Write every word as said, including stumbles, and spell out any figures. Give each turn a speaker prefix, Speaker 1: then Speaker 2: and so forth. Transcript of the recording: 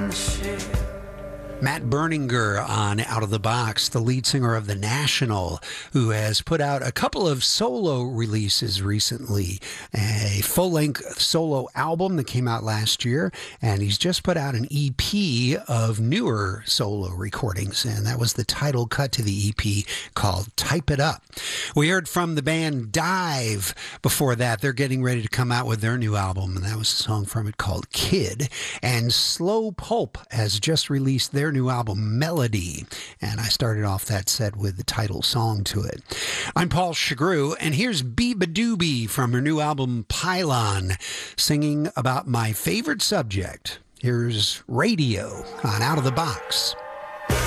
Speaker 1: Matt Berninger on Out of the Box, the lead singer of The National, who has put out a couple of solo releases recently. A full-length solo album that came out last year, and he's just put out an E P of newer solo recordings, and that was the title cut to the E P called Type It Up. We heard from the band Dive before that. They're getting ready to come out with their new album, and that was a song from it called Kid. And Slow Pulp has just released their new album Melody, and I started off that set with the title song to it. I'm Paul Chagru, and here's Biba Doobie from her new album Pylon, singing about my favorite subject. Here's Radio on Out of the Box.